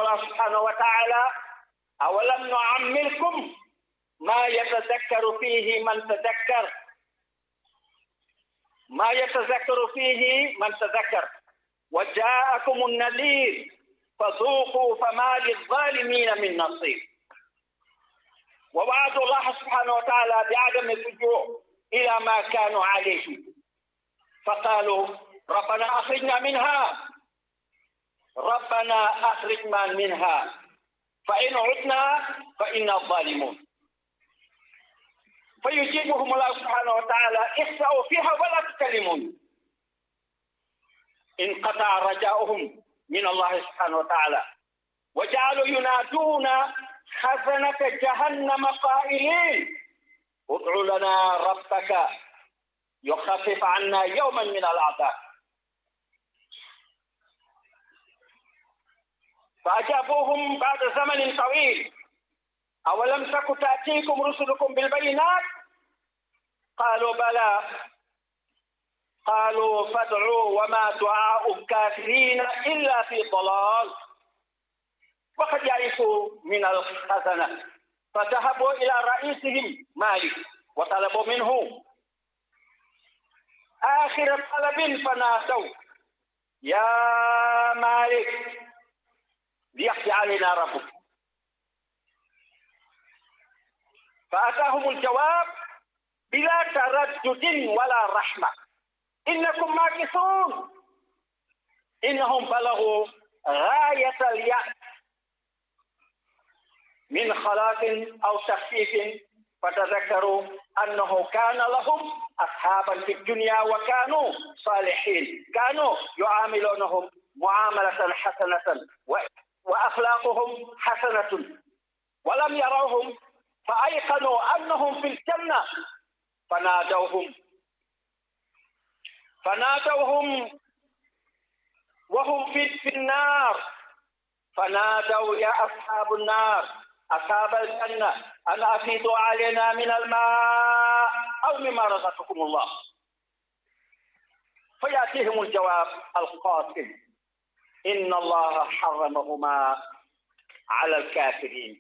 Allah subhanahu wa ta'ala awalam nu'ammirkum ma yatadhakkaru fihi man tadhakkar ما يتذكر فيه من تذكر وجاءكم النذير فذوقوا فما للظالمين من نصير. ووعد الله سبحانه وتعالى بعدم الرجوع إلى ما كانوا عليه، فقالوا ربنا أخرجنا منها فإن عدنا فإنا الظالمون. فيجيبهم الله سبحانه وتعالى اخسأوا فيها ولا تكلمون. انقطع رجاؤهم من الله سبحانه وتعالى وجعلوا ينادون خزنة جهنم قائلين ادع لنا ربك يخفف عنا يوما من العذاب. فأجابوهم بعد زمن طويل أولم تك تأتيكم رسلكم بالبينات قالوا بلى قالوا فادعوا وما دعاء الكافرين إلا في ضلال. وقد يئسوا من الخزنة فذهبوا إلى رئيسهم مالك وطلبوا منه آخر طلب فنادوا يا مالك ليقضي علينا ربك. فأتاهم الجواب بلا تردد ولا رحمة إنكم ماكثون. إنهم بلغوا غاية اليأس من خلاق أو تخفيف فتذكروا أنه كان لهم أصحابا في الدنيا وكانوا صالحين، كانوا يعاملونهم معاملة حسنة وأخلاقهم حسنة، ولم يروهم فأيقنوا أنهم في الجنة فنادوهم وهم في النار فنادوا يا أصحاب النار أصحاب الجنة أن أفيضوا علينا من الماء أو مما رزقكم الله. فيأتيهم الجواب القاسم إن الله حرمهما على الكافرين.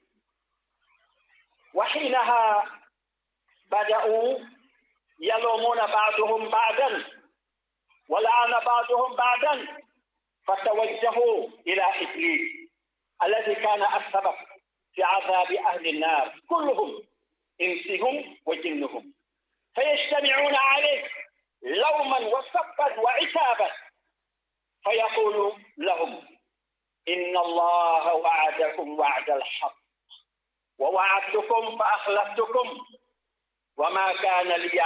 وحينها بدأوا يلومون بعضهم بعضا ولعن بعضهم بعضا فتوجهوا إلى إبليس الذي كان السبب في عذاب أهل النار كلهم إنسهم وجنهم، فيجتمعون عليه لوما وسبا وعتابا فيقول لهم إن الله وعدكم وعد الحق ووعدتكم فأخلفتكم وما كان لي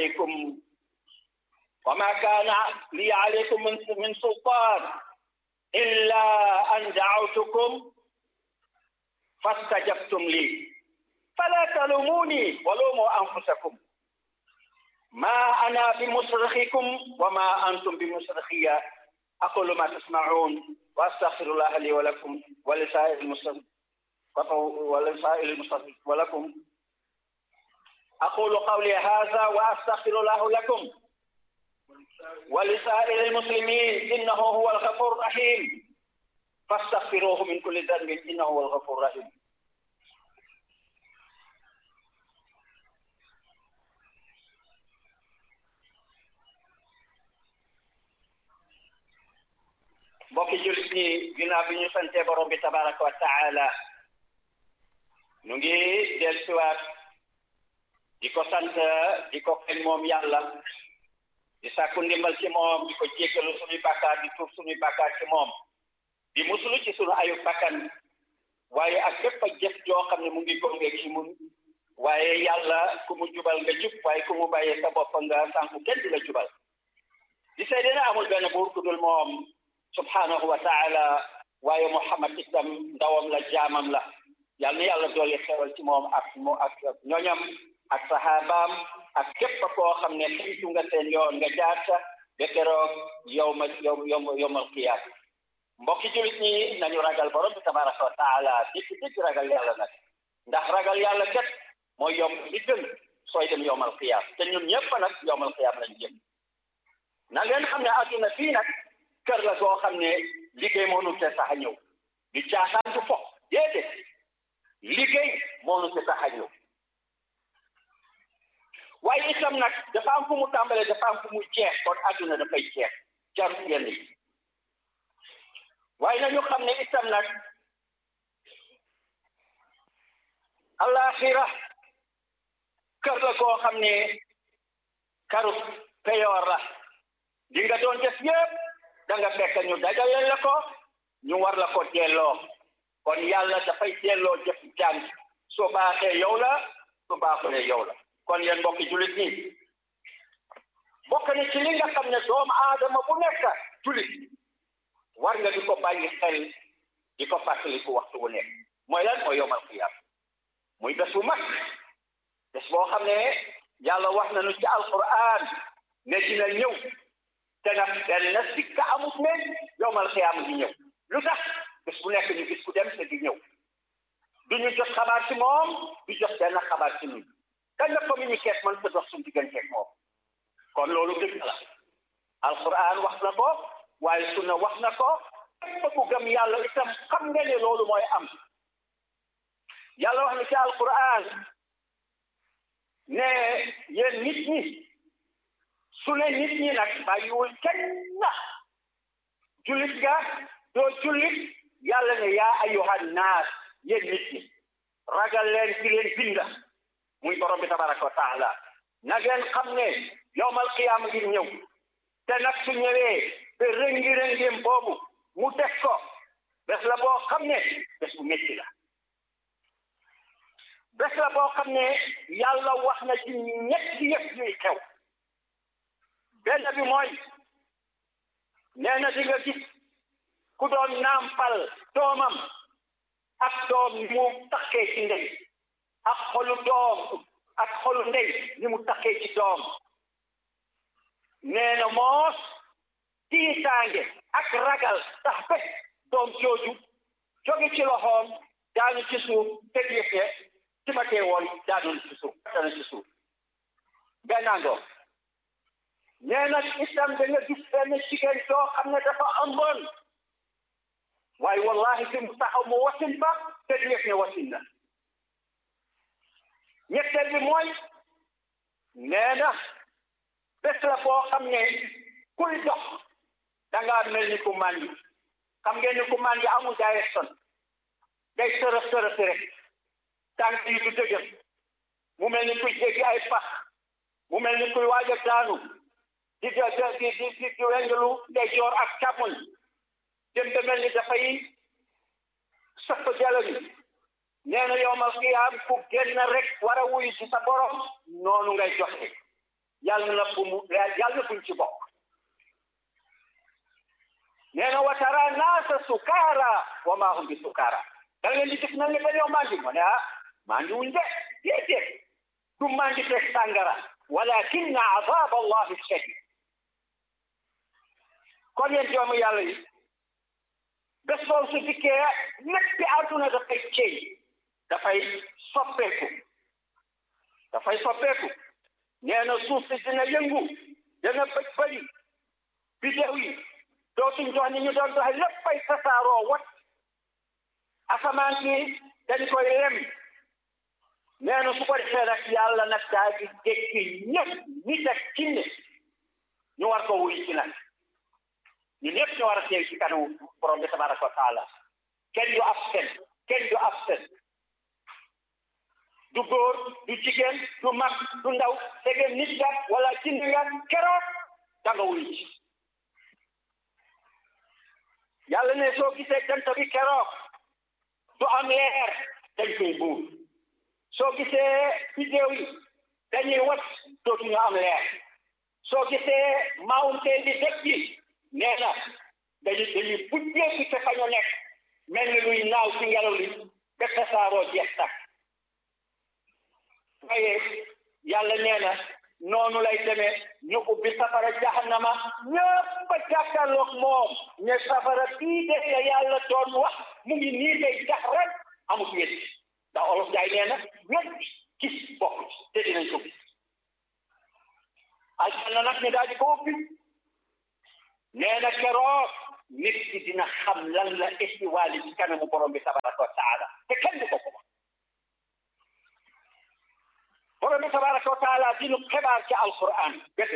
عليكم من سلطان إلا أن دعوتكم فاستجبتم لي فلا تلوموني ولوموا أنفسكم ما أنا بمصرخكم وما أنتم بمصرخي. أقول ما تسمعون وأستغفر الله لي ولكم ولسائر المسلمين ولكم. أقول قولي هذا وأستغفر الله لكم ولسائر المسلمين إنه هو الغفور الرحيم فاستغفروه من كل ذنب إنه هو الغفور الرحيم. mbokki jullit ñi ginnaaw bi ñu sante borom bi tabaraka wa taala ñu ngi dellusiwaat di ko sant di ko kañ moom yàlla di sàkku ndimbal ci moom di ko jéggalu suñuy bàkkaar di tuub suñuy bàkkaar ci moom di musulu ci suñu ayu bakkan waaye ak bépp ak jëf joo xam ne mu ngi gongee ci mun waaye yàlla ku mu jubal nga jub waaye ku mu bàyyee sa bopp nga sànku kenn du la jubal di seede ne amul benn buur ku dul moom subhanahu wa taala waaye Muhammad itam ndawam la jaamam la yal na yàlla doole xewal ci moom ak ñoñam ak sahabaam ak képp koo xam ne xëytu nga seen yoon nga jaar sa ba keroog yowmal qiyaam. mbokki jullit ñi nañu ragal borom bi tabaraka wa taala dikk ragal yàlla nag ndax ragal yàlla kat mooy yomb di gën sooy dem yowmal qiyaam te ñun ñëpp nag yowmal qiyaam lañ jëm. na ngeen xam ne adduna fii nag kër la goo xam ne liggéey mënul te sax a ñëw di caaxaan du fo déedéet liggéey moo nu ci tax a ñëw waaye itam nag dafa am fu mu tàmbalee dafa am fu mu jeex kon àdduna dafay jeex jarut yenn yi waaye nañu xam ne itam nag alaxira kër la koo xam ne karu peyoor la di nga doon def yëpp da nga fekk ñu dajale la ko ñu war la ko delloo kon yàlla dafay delloo jëf jàng soo baaxee yow la su baaxulee yow la kon yéen mbokki jullit ñi bokk na ci li nga xam ne doomu aadama bu nekk jullit war nga di ko bàyyi xel di ko fàttaliku waxtu wu nekk mooy lan mooy yowmal qiyaama muy bés bu mag bés boo xam ne yàlla wax nañu ci alquran ne dina ñëw te nag benn si ka amut ne yowmal qiyaama di ñëw lu tax bés bu nekk ñu gis ku dem te di ñëw du ñu jot xabaar ci moom du jot benn xabaar ci ñun kañ la communiqué man sa dox suñu digganteeg moom kon loolu dëgg la alquran wax na ko waaye sunna wax na ko képp ku gëm yàlla itam xam nga ne loolu mooy am yàlla wax na ci alquran ne yéen nit ñi su ne nit ñi nag bàyyiwul kenn na jullit nga doo jullit yàlla ne yaa ayyuhan naas yéen nit ñi ragal leen ci leen binda muy borom bi tabaraka wa taala na ngeen xam ne yowmal qiyaama ngi ñëw te nag su ñëwee te rëngi-rëngim boobu mu def ko bés la boo xam ne bés bu métti la bés la boo xam ne yàlla wax na ci ñetti yëf yuy xew benn bi mooy nee na di nga gis ku doon nàmpal doomam ak doom ni mu takkee ci ndey ak xolu doom ak xolu ndey ni mu takkee ci doom nee na moos tiitaange ak ragal tax bés doom jooju jóge ci loxoom daanu ci suuf te yëfee ci ma tee woon daanu ci suuf bennaangoo nee na itam da nga gis benn jigéen soo xam ne dafa ëmboon waaye wallahi fi mu taxaw mu wasin ba te yëf ne wasin na ñetteel bi mooy nee na bés la boo xam ne kuy dox dangaa mel ni ku màndi xam ngeen ni ku màndi amul direction day sërëf rek tànk yi du dëgër mu mel ni kuy jéggi ay pax mu mel ni kuy waaj a daanu di wengalu ndeyjoor ak càmmoñ dem ba mel ni dafay sëpp jalo bi nee na yowmal qiyaam ku génn rek war a wuyu ci sa borom noonu ngay joxe yàlla buñ ci bokk nee na wa tara naasa sukaara wa maa hum bi sukaara da ngeen di gis nan ne dañoo mandi ma ne mandi wuñ de déedéet du mandi teg sàngara walakinna azab allahi shadid kon yéen doomu yàlla yi bés boobu su dikkee lépp bi àdduna dafay ceey dafay soppeeku nee na suuf si dina yëngu dina bëri biddew yi dootuñ dox ni ñu doon doxe lépp ay tasaaroo wat asamaan si dañ koy lem nee na su ko defee nag yàlla nag daa di dékki ñëpp nit ak jinne ñu war ko wuy ci nag ñu ñëpp ñu war a teew ci kanamu borom bi tabaraka wa taala kenn du absent du góor du jigéen du mag du ndaw dégg nit nga wala jinne nga keroog da nga wuy ci yàlla ne soo gisee jant bi keroog du am leer dañ koy buur soo gisee biddew yi dañuy wat dootuñu am leer soo gisee mountain di dëkk yi nee na dañuy bujjeeku te fañu nekk mel ni luy naaw ci ngelaw li ba tasaaroo jeex takk waaye yàlla nee na noonu lay demee ñu ubbi safara jahannama ñëpp a jàkkaarloog moom ne safara bii de la yàlla doon wax mu ngi nii day jax rek amut wét ndax olof jaay nee na wét gis bokk te dinañ ko gis aljanna nag ñu daal di ko ubbi nee na keroog nit ki dina xam lan la istiwaali ci kanamu borom bi tabaraka wa taala te kenn du ko ko wax borom bi tabaraka wa taala dinu xibaar ci alquran bété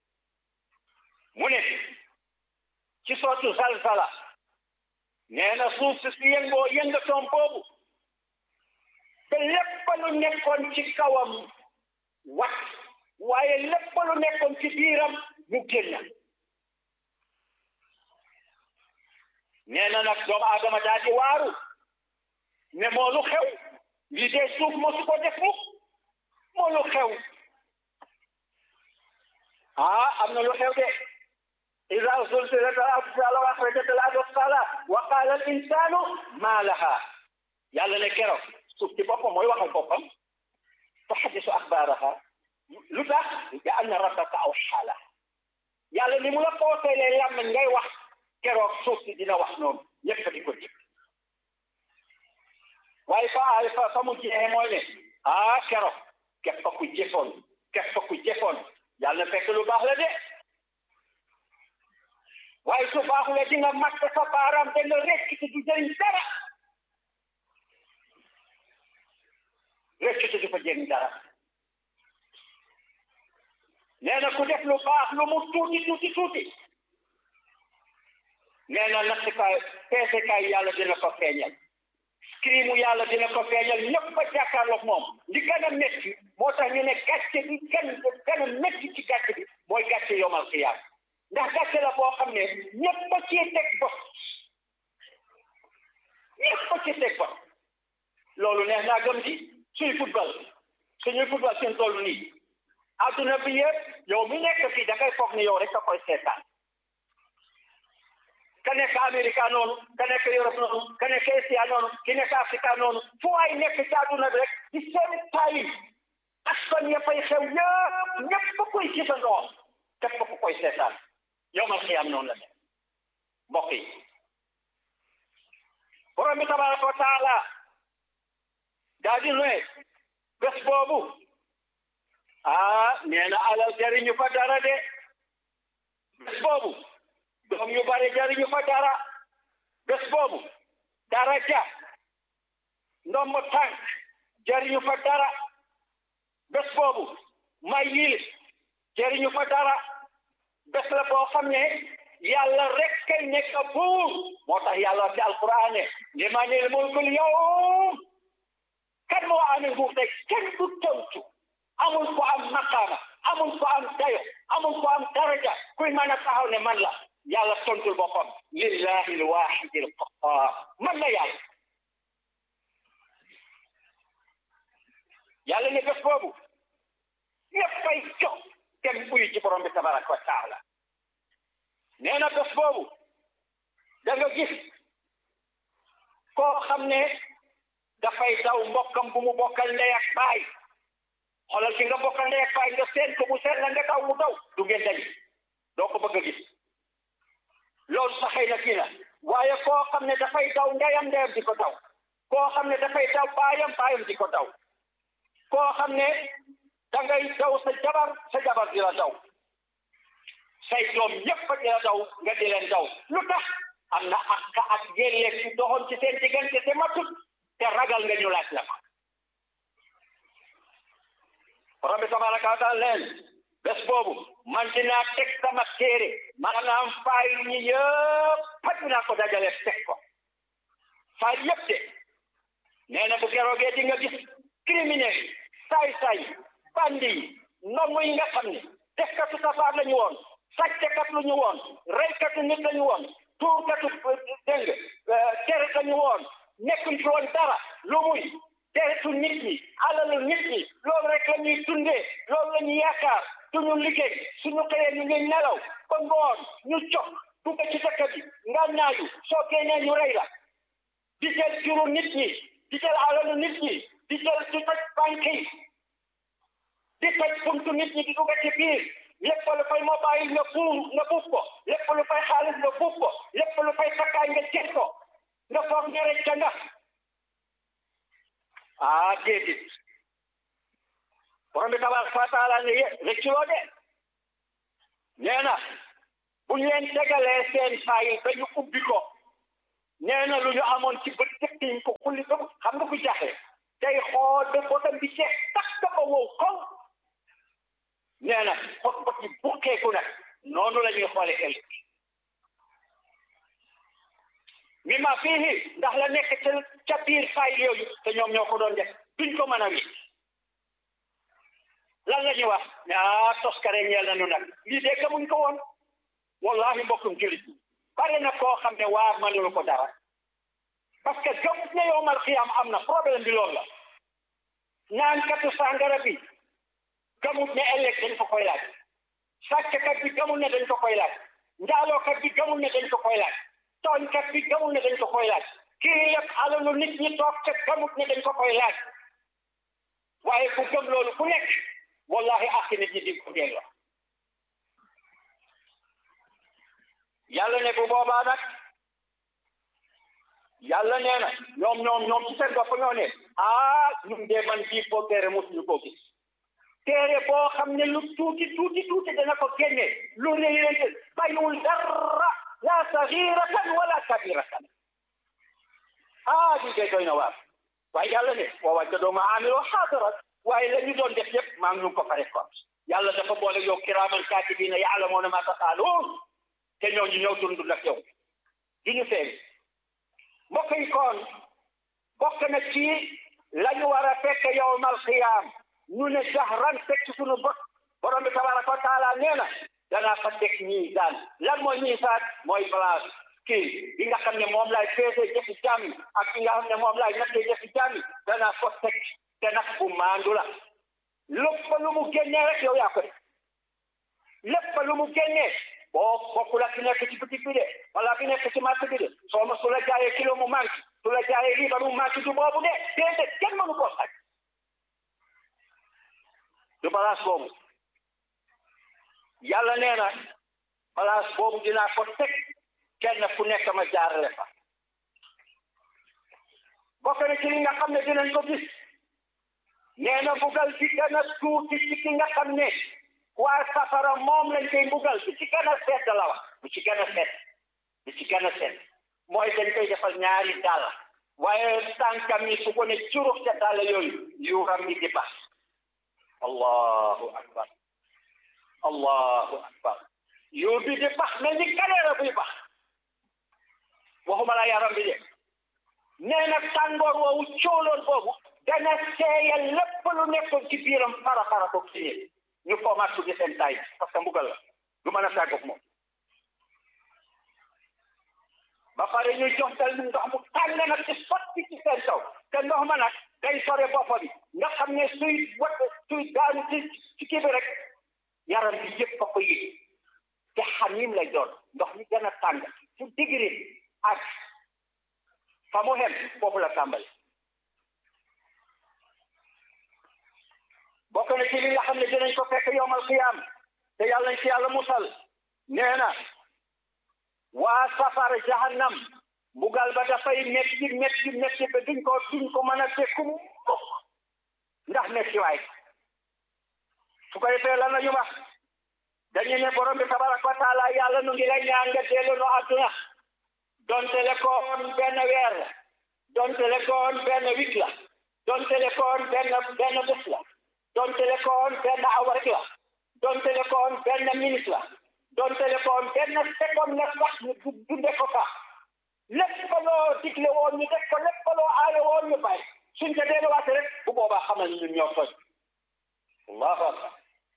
mu ne ci sootu zalzala nee na suuf si yëngoo yëngatoom boobu te lépp lu nekkoon ci kawam wat waaye lépp lu nekkoon ci biiram mu génn nee na nag doomu aadama daal di waaru ne moo lu xew li dee suuf mosu ko def mukk moo lu xew am na lu xew de إذا زلزلت الأرض وأخرجت الأرض أثقالها وقال الإنسان ما لها يلا نكره شفتي بابا ما يوقف بابا تحدث أخبارها لذا لأن ربك أوحى لها يلا نملا قوتي لله من جاي واحد كره شفتي دينا وحنون يكفي كل وايفا فمجي همونه كره كيف كو جيفون يلا نفكلوا باهلا دي waaye su baaxulee di nga mat sa baaraam te nga rekk ci du jëriñ dara rekk ci du fa jëriñ dara nee na ku def lu baax lu mu tuuti nee na nattkaay peesekaay yàlla dina ko feeñal skrimu yàlla dina ko feeñal ñëpp a jàkkaarloog moom li gën a métti moo tax ñu ne gàcce bi gën a métti ci gàcce bi mooy gàcce yomal xiyaam ndax gàcce la boo xam ne ñëpp a ci teg bot loolu neex naa gëm di suñuy football seen toll nii adduna bi yëpp yow mi nekk fii da ngay foog ni yow rek a koy seetaan ka nekk Amérique noonu ka nekk Europe noonu ka nekk Asia noonu ki nekk Afrique noonu fu ay nekk ci adduna bi rek di seen tayi askan ya fay xew yëpp ñëpp a koy gisandoo képp ku koy seetaan yowmal xiyaam noonu la ne mbokk yi borom bi tabaraka wa taala daa di ne bés boobu nee na alal jariñu fa dara de bés boobu doom yu bari jariñu fa dara bés boobu daraja ndombo tànk jariñu fa dara bés boobu may yilis jariñu fa dara bés la boo xam ne yàlla rek kay nekk buur moo tax yàlla ci alquran ne limanil mulkul yawm kan moo amee nguur tey kenn du tontu amul ko am maqaama amul ko am dayo amul ko am daraja kuy mën a taxaw ne man la yàlla tontul boppam lillahi alwahidi alqahhar man la yàlla ne bés boobu ñëpp fay jox kenn uyu ci borom bi tabaraka wa taala nee na bés boobu da nga gis koo xam ne dafay daw mbokkam bu mu bokkal ndey ak baay xoolal ki nga bokkal ndey ak baay nga seen ko mu seen la nga daw mu daw du ngeen dañ doo ko bëgg a gis loolu saxee na kii na waaye koo xam ne dafay daw ndeyam di ko daw koo xam ne dafay daw baayam di ko daw koo xam ne da ngay daw sa jabar di la daw say doom ñëpp di la daw nga di leen daw lu tax am na ak yelleef ci doxoon ci seen diggante te matut te ragal nga ñu laaj la ko borom bi tabaraka wa taala leen bés boobu man dinaa teg sama téere maanaam faay ñi yëpp dinaa ko dajale teg ko faay yëpp de nee na bu keroogee di nga gis criminel saay bandi yi ndongo yi nga xam ne defkatu safaar la ñu woon sàcckat lu ñu woon reykatu nit la ñu woon tuurkatu dégg tere la ñu woon nekkuñ fi woon dara lu muy deretu nit ñi alalu nit ñi loolu rek la ñuy dundee loolu la ñuy yaakaar duñu liggéey suñu xëyee ñu ngi nelaw ba ngoon ñu jox dugg ci dëkk bi nga naayu soo génnee ñu rey la di jël juru nit ñi di jël alalu nit ñi di toj banque yi di toj buntu nit ñi di dugg ci biir lépp lu fay mobile nga buuf ko lépp lu fay xaalis nga buuf ko lépp lu fay takkaay nga jël ko nga foog ne rek nga déedéet borom bi tabaraka wa taala ne rëcculoo de nee na bu ñu leen tegalee seen fayil ba ñu ubbi ko nee na lu ñu amoon ci bët tekkiñ ko xulli ko xam nga ku jaxe tey xool ba botam bi seet takk ba wow kaw nee na xot bot yi bukkeeku nag noonu la ñuy xoole ëllëg mi ma fii ndax la nekk ca biir fayil yooyu te ñoom ñoo ko doon def duñ ko mën a wit lan la ñuy wax toskare ñeel na nu nag lii de gëmuñ ko woon wallahi mbokkum julit bare na koo xam ne waar mënulu ko dara parce que gëm ne yowmal xiyaam am na problème bi loolu la naan katu sàngara bi gëmut ne ëllëg dañ ko koy laaj sàcckat bi gëmul ne dañ ko koy laaj njaalookat bi gëmul ne dañ ko koy laaj tooñkat bi gëmul ne dañ ko koy laaj kii yëpp alalu nit ñi toog te gëmut ne dañ ko koy laaj waaye ku gëm loolu ku nekk wallahi ak nit ñi di ko delloo yàlla ne bu boobaa nag yàlla nee na ñoom ci seen bopp ñoo ne ñun de man bii boo téere mosuñu koo gis téere boo xam ne lu tuuti dana ko génne lu rëy bàyyiwul dara la saxiratan wala kabiratan di de doy na waar waaye yàlla ne wa wajjadoo ma amiloo xaadiran waaye la ñu doon def yëpp maa ngi ñu ko pare compte yàlla dafa boole yow kiraaman kaatibiina ya'lamuuna maa taf'aluun te ñooñu ñëw dund ak yow du ñu feeñ mbokk yi kon bokk na ci la ñu war a fekk yawmal qiyaam ñu ne jahran teg ci sunu bët borom bi tabaraka wa taala nee na danaa fa teg miisaan lan mooy miisaan mooy balance kii bi nga xam ne moom laay peese jëfi jaam yi ak bi nga xam ne moom laay nattee jëfi jaam yi danaa ko teg te nag bu maandu la lépp lu mu génnee rek yow yaa ko def lépp lu mu génnee boo bokkul ak ki nekk ci boutique bi de wala bi nekk ci marché bi de soo ma su la jaayee kilo mu manqué su la jaayee liibar mu manqué du boobu de déedéet kenn mënu koo xaj du balance boobu yàlla nee na balance boobu dinaa ko teg kenn ku nekk ma jaarale fa bokk na ci li nga xam ne dinañ ko gis nee na bugal ci gën a tuuti ci ki nga xam ne waa safara moom lañ koy bugal bi ci gën a sedd la wax bi ci gën a sedd mooy dañ koy defal ñaari dàll waaye tànkam yi su ko ne curux ca dàll yooyu yuuram yi di bax allahu akbar yuur bi di bax mel ni kaleera buy bax waxuma la yaram bi de nee na tàngoor woowu cooloon boobu dana seeyal lépp lu nekkoon ci biiram fara ko ci ñu commencé tudde seen taay parce que mbugal la du mën a tàggoog moom ba pare ñuy joxtal ñu ndox mu tàng nag ci sotti ci seen kaw te ndox ma nag day sore boppa bi nga xam ne suy daanu ci kii bi rek yaram bi yëpp a ko yëg te xamim lay doon ndox mi gën a tàng su digri ak fa mu xem foofu la tàmbali bokk na ci li nga xam ne dinañ ko fekk yowmal qiyaam te yàlla nañ ci yàlla musal nee na waa safara jahannam mbugal ba dafay metti ba duñ ko mën a dékku mukk ndax metti waay su ko defee lan la ñu wax dañu ne borom bi tabaraka wa taala yàlla nu ngi la ñaan nga dellu no adduna donte le koon benn weer la donte le koon benn week la donte le koon benn bés la donte le koon benn awa rek la donte le koon benn minute la donte le koon benn seconde la sax ñu dunde ko sax lépp loo digle woon ñu def ko lépp loo aaye woon ñu bàyyi suñ ko delluwaate rek bu boobaa xamal ñun ñoo toj allahu akbar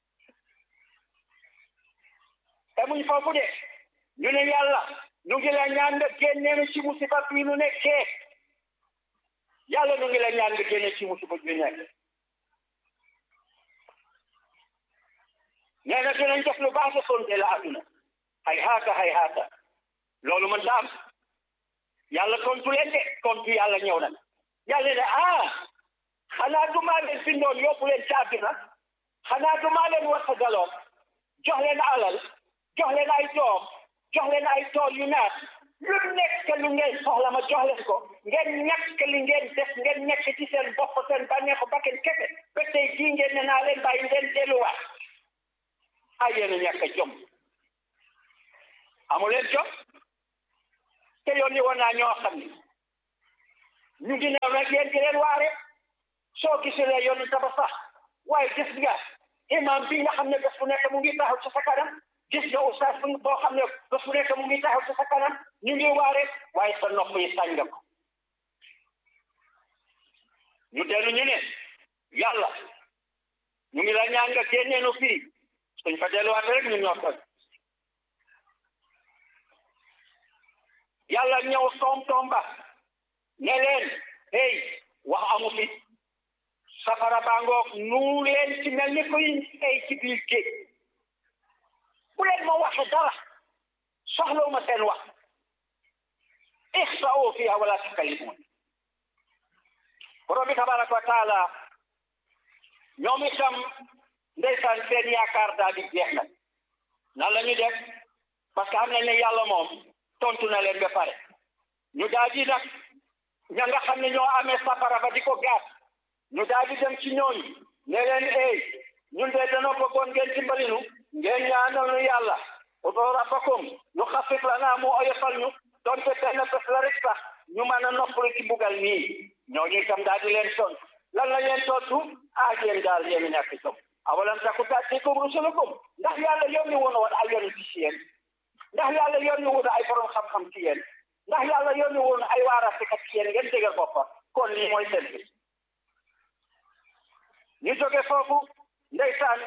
te muñ foofu de ñu ne yàlla ñu ngi la ñaan nga génne ci musiba bii nu nekkee yàlla ñu ngi la ñaan nga génne ci musiba bi nekk nee na dinañ def lu baax sonte la àdduna hay haata loolu mën ta am yàlla tontu leen de tontu yàlla ñëw na yàlla ne xanaa du maa leen bindoon yóbbu leen ci àdduna xanaa du maa leen wasagaloon jox leen alal jox leen ay doom jox leen ay tool yu naat lu nekk lu ngeen soxla ma jox leen ko ngeen ñàkk li ngeen def ngeen nekk ci seen bopp seen bànneexu bakken kese ba tey jii ngeen ne naa leen bàyyi ngeen delluwaat ay yéen a ñàkk a jom amu leen jot te yónni woon naa ñoo xam ni ñu ngi new nag yéen di leen waare soo gisulee yónni taba sax waaye gis nga imam bi nga xam ne bés bu nekk mu ngi taxaw ci sa kanam gis nga oustaz boo xam ne bés bu nekk mu ngi taxaw ci sa kanam ñu ngi waare waaye sa nopp yi sañ nga ko ñu dellu ñu ne yàlla ñu ngi la ñaan nga génneenu fii suñ fa delluwaat rek ñu ñoo toj yàlla ñëw tomba ne leen hey wax amu fi safara bangoog nu leen ci mel ni koy ay ci biir géej bu leen ma waxe dara soxlawu ma seen wax ixsa'u fiha wala tukallimun borom bi tabaraka wa taala ñoom itam ndeysaan seen yaakaar daal di jeex nag nan la ñu def parce que am nañ ne yàlla moom tontu na leen ba pare ñu daal di nag ña nga xam ne ñoo amee safara ba di ko gaas ñu daal di dem ci ñooñu ne leen ñun de danoo bëggoon ngeen dimbalinu ngeen ñaanal ñu yàlla ud'u rabbakum yuxaffif lanaa mu oyofal ñu donte benn bés la rek sax ñu mën a noppalu ci bugal nii ñooñu itam daal di leen tontu lan la leen tontu yéen daal yéen a ñàkk jom awalam taku ta'tiikum rusulukum ndax yàlla yónni woon ay yonent ci yéen ndax yàlla yónni woon ay borom xam-xam ci yéen ndax yàlla yónni woon ay waaraatekat ci yéen ngeen dëgër boppam kon lii mooy seen bi ñu jóge foofu ndeysaan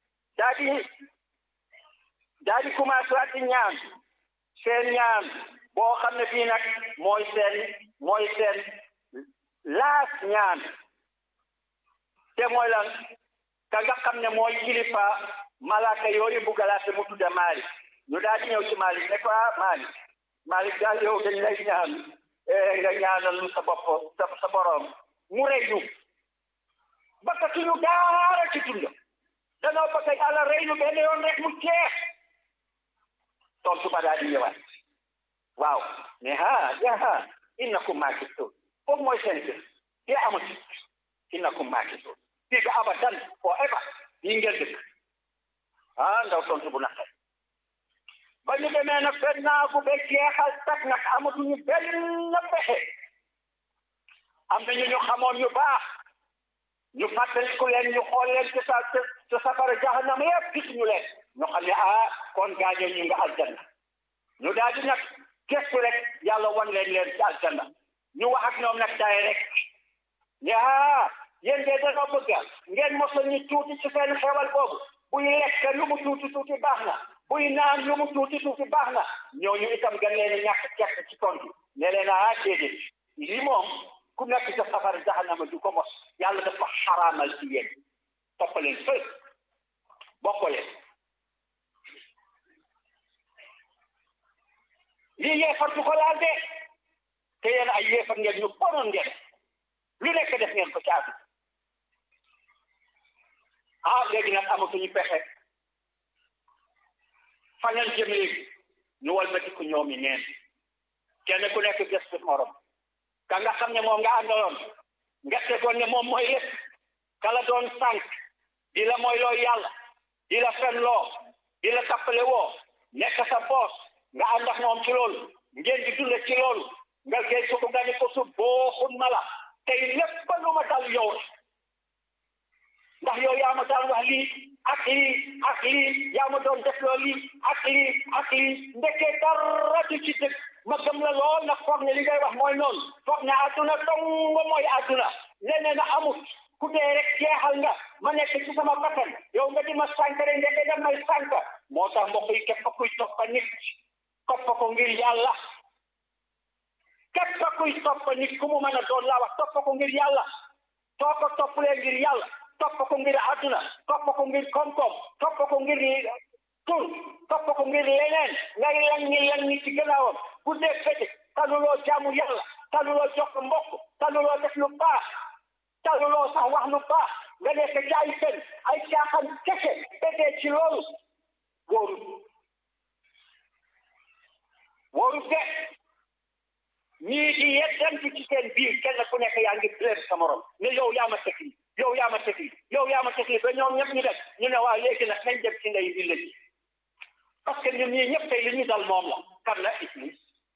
daa di commencé at di ñaan seen ñaan boo xam ne bii nag mooy seen laas ñaan te mooy lan ka nga xam ne mooy kilifa malaaka yooyu bugalaate mu tudde Maalik ñu daal di ñëw ci Maalik ne ko Maalik daal yow dañ lay ñaan nga ñaanal lu sa bopp sa borom mu rey ñu bakkatuñu daara ci dund danoo bëgg yàlla rey ñu benn yoon rek mu jeex tontu ba daal di ñëwaat waaw ne innakum maakisuun foofu mooy seen kër te amul innakum maakisuun fii ba abadan forever yi ngeen dëkk ndaw tontu bu naqar ba ñu demee nag benn naagu ba jeexal tak nag amatuñu benn pexe am na ñu xamoon ñu baax ñu fàttaliku leen ñu xool leen ci safara jahannama yëpp gisuñu leen ñu xam ne kon gaañoo ñu nga aljanna ñu daal di nag gëstu rek yàlla wan leen ci aljanna ñu wax ak ñoom nag daay rek ne yéen de dañoo bëgg ngeen mosal ñu tuuti ci seen xewal boobu buy lekk lu mu tuuti baax na buy naan lu mu tuuti baax na ñooñu itam gën leen a ñàkk gerte ci tontu ne leen déedéet lii moom ku nekk ci safara jahannama du ko mos yàlla dafa xaraamal ci yéen toppaleen fël bokkaleen lii yeefar du ko laal de te yéen ay yeefar ngeen ñu bonoon ngeen lu nekk def ngeen ko ci àdduna léegi nag amatuñu pexe faneen jëm léegi ñu walbati ko ñoom yi neen kenn ku nekk gëstu morom ka nga xam ne moom nga àndaloon nga tegoon ne moom mooy lépp kala doon sànq di la mooy loo yàlla di la fen loo di la tappale woo nekk sa boos nga ànd ak moom ci loolu ngeen di dund ci loolu nga gëstu ko nga ne ko su booxun ma la tey lépp ba lu ma dal yow ndax yow yaa ma daan wax lii ak lii yaa ma doon def loo lii ak lii ndekee dara du ci dëgg ma gëm la lool nag foog ne li ngay wax mooy noonu foog ne àdduna dong mooy àdduna leneen a amut ku dee rek jeexal nga ma nekk ci sama bakkan yow nga di ma sànk rek ndeke da may sànk moo tax mbokk yi képp kuy toppa nit toppa ko ngir yàlla képp kuy toppa nit ku mu mën a doon laa wax toppa ko ngir yàlla soo ko toppalee ngir yàlla toppa ko ngir àdduna toppa ko ngir koom-koom toppa ko ngir tur toppa ko ngir leneen ngay langi ci gannaawam bu dee fete taluloo jaamu yàlla taluloo jox mbokk taluloo def lu baax taluloo sax wax lu baax nga nekk ci ay fen ay caaxaan kese bedee ci loolu wóorut de ñii di yeddantu ci seen biir kenn ku nekk yaa ngi blesse sa morom ne yow yaa ma teg lii yow yaa ma teg lii ba ñoom ñëpp ñu def ñu ne waaw léegi nag nañ dem ci ndey bi léegi parce que ñun ñii ñëpp tey li ñu dal moom la kan la Iblis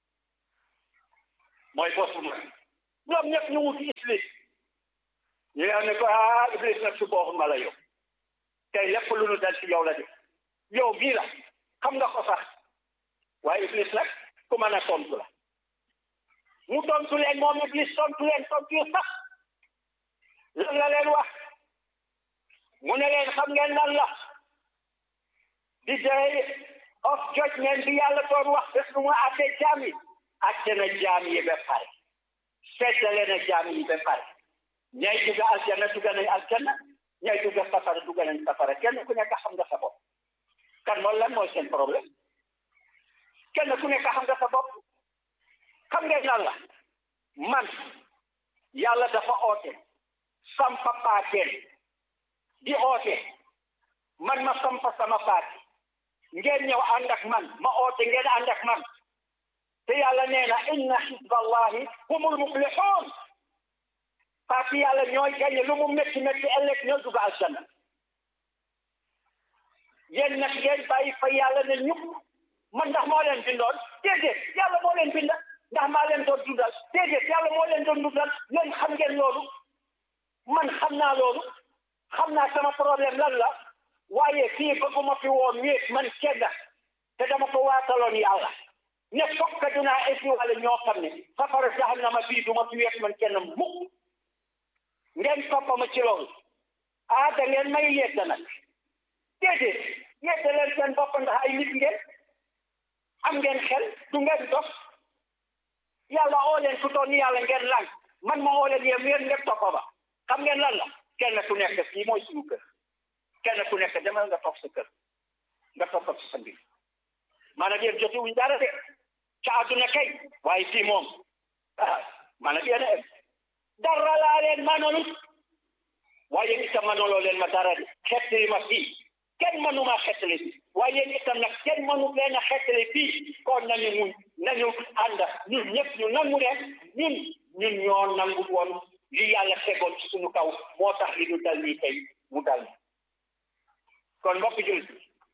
mooy boss bu mag ñoom ñëpp ñu wuti Iblis ñu ne ko Iblis nag su booxu ma la yow tey lépp lu nu dal ci yow la def yow bii la xam nga ko sax waaye Iblis nag ku mën a tontu la mu tontu leen moom Iblis tontu leen sax lan la leen wax mu ne leen xam ngeen lan la di day of judgment bi yàlla doon wax bés bu mu àttee jaam yi àtte na jaam yi ba pare seetale na jaam yi ba pare ñay dugg aljanna dugg nañ aljanna ñay dugg safara dugg nañ safara kenn ku nekk xam nga sa bopp kan loolu lan mooy seen problème kenn ku nekk xam nga sa bopp xam ngeen lan la man yàlla dafa oote sampa paateen di oote man ma sampa sama paati ngeen ñëw ànd ak man ma oote ngeen ànd ak man te yàlla nee na inna xisballahi humul muflixuun paati yàlla ñooy gañe lu mu métti métti ëllëg ñoo dugg aljanna yéen nag ngeen bàyyi fa yàlla ne ñëpp man ndax moo leen bindoon déedéet yàlla moo leen binda ndax maa leen doon dundal déedéet yàlla moo leen doon dundal yéen xam ngeen loolu man xam naa loolu xam naa sama problème lan la waaye fii bëgguma fi woon wéet man kenn te dama ko waataloon yàlla ne fokk dinaa esiwale ñoo xam ne safara jahannama fii duma fi wéet man kenn mukk ngeen toppa ma ci loolu da ngeen may yedda nag déedéet yedda leen seen bopp ndax ay nit ngeen am ngeen xel du ngeen dof yàlla oo leen ku toll ni yàlla ngeen lang man ma oo leen yéen ngeen toppa ba xam ngeen lan la kenn ku nekk fii mooy suñu kër kenn ku nekk demal nga toog sa kër nga toppal sa mbir maanaam yéen jotiwuñ dara de ca àdduna kay waaye fii moom maanaam yéen a dara laa leen manolut waaye yéen itam manoloo leen ma dara de xettali ma fii kenn mënuma xettali bi waaye yéen itam nag kenn mënu leen a xettali fii kon nañu muñ nañu ànd ñun ñëpp ñu nangu ne ñun ñoo nangu woon li yàlla tegoon ci suñu kaw moo tax li ñu dal nii tey mu dal kon mbokk jullit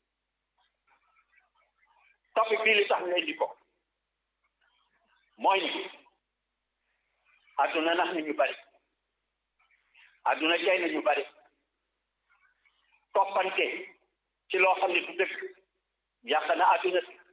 topic bii li tax ñu indi ko mooy ni adduna nax na ñu bari adduna jay na ñu bari toppante ci loo xam ne du dëkk yàq na adduna si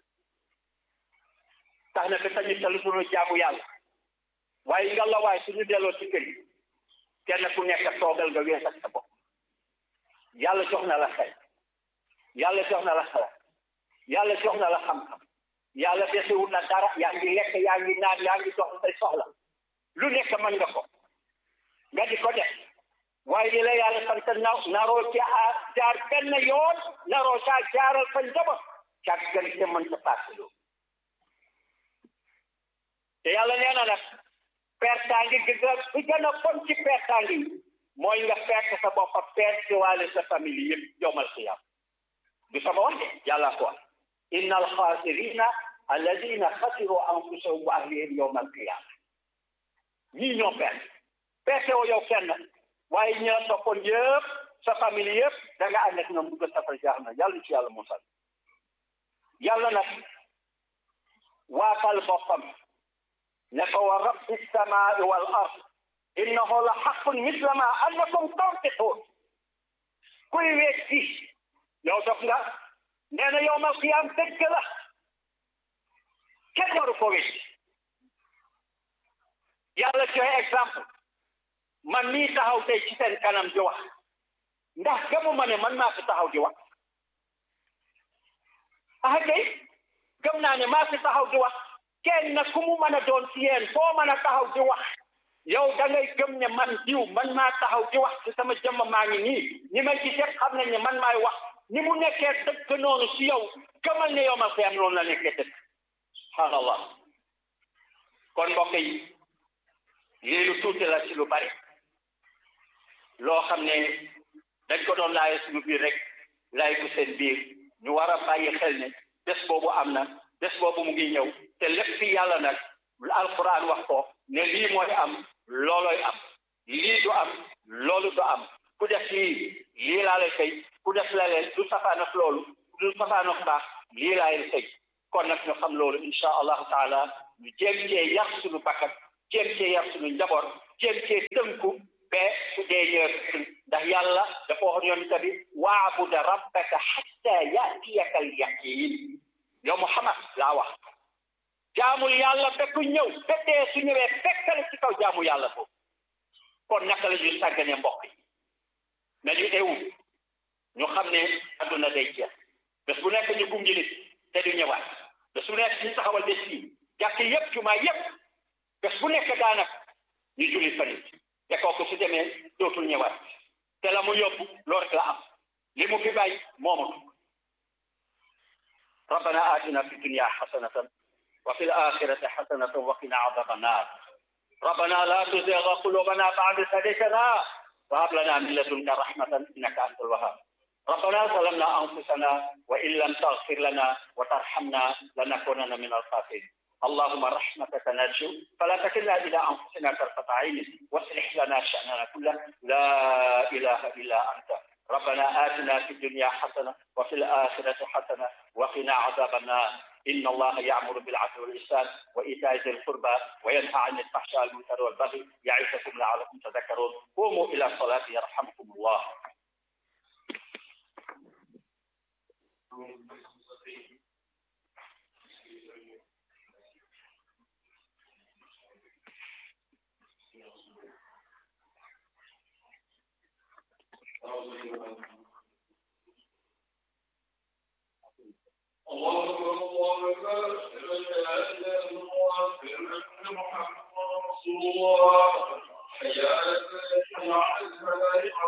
tax na que tamit sa lu sunu jaamu yàlla waaye nga la waaye suñu delloo ci kër yi kenn ku nekk toogal nga wees ak sa bopp yàlla jox na la xel yàlla jox na la xalaat yàlla jox na la xam-xam yàlla desewul na dara yaa ngi lekk yaa ngi naan yaa ngi dox say soxla lu nekk mën nga ko nga di ko def waaye li la yàlla sant naroo ci jaar benn yoon naroo caa jaaral fa njaboot caa gën te mën sa paase loolu te yàlla nee na nag pertaangi bi gën a bon ci pertaangi yi mooy nga perte sa bopp perte waale sa famille yëpp yowmal xiyaam du sama wax de yàlla ko wax inna alxaasirina alladina xasiru anfusahum wa ahlihim yowmal qiyaama ñii ñoo perte woo yow kenn waaye ñi la toppoon yëpp sa famille yëpp da nga ànd ak ñoom dugg safara jahannam yàlla ci yàlla musal yàlla nag waatal boppam ne ko wa rabbi samaai wal ard innahu la xaqun misla ma annakum tantiqun kuy weet fii yow dof nga nee na yowmal qiyaam dëgg la kenn waru ko weet yàlla joxe exemple man mii taxaw tey ci seen kanam di wax ndax gëmuma ne man maa fi taxaw di wax kay gëm naa ne maa fi taxaw di wax kenn ku mu mën a doon ci yéen foo mën a taxaw di wax yow da ngay gëm ne man diw man maa taxaw di wax ci sama jëmm maa ngi nii ñi may ci def xam nañ ne man maay wax ni mu nekkee dëgg noonu ci yow gëmal ne yowmal qiyaam noonu la nekkee dëgg subhaanallah kon mbokk yi lii lu tuuti la ci lu bari loo xam ne dañ ko doon laaye suñu biir rek laay ko seen biir ñu war a bàyyi xel ne bés boobu am na bés boobu mu ngi ñëw te lépp fi yàlla nag alquran wax ko ne lii mooy am loolooy am lii du am loolu du am ku def lii laa lay fay ku def la leen du safaan ak loolu du safaan ak baax lii laa lay fay kon nag ñu xam loolu insha allahu taala ñu jéem cee yar suñu bakkat jéem cee yar suñu njaboot jéem cee tënku ba su dee ñëw ndax yàlla dafa waxoon yonent bi waabuda rabbaka xatta yatiyaka al yaqin yow Muhammad laa wax jaamul yàlla ba ku ñëw ba dee su ñëwee fekkale ci kaw jaamu yàlla foofu kon naka la ñuy sàggane mbokk yi nañu ewu ñu xam ne adduna day jeex bés bu nekk ñu gungi nit te du ñëwaat bés bu nekk ñu taxawal bés yi jàkk yëpp jumaa yëpp bés bu nekk daanaka ñu julli fa nit te kooku su demee dootul ñëwaat te la mu yóbbu loolu rek la am li mu fi bàyyi moomatu rabbana atina fi dunya xasanatan wa fi l-axirati xasanatan wa qina adaba annar rabbana la tuzigh qulubana ba'da idh hadaytana wa hab lana min ladunka rahmatan innaka antal wahhab ربنا ظلمنا أنفسنا وإن لم تغفر لنا وترحمنا لنكونن من الخاسرين اللهم رحمتك نرجو فلا تكلنا إلى أنفسنا طرفة عين واصلح لنا شأننا كله لا إله إلا أنت ربنا آتنا في الدنيا حسنة وفي الآخرة حسنة وقنا عذاب النار إن الله يأمر بالعدل والإحسان وإيتاء ذي القربى وينهى عن الفحشاء والمنكر والبغي يعظكم لعلكم تذكرون قوموا إلى الصلاة يرحمكم الله الله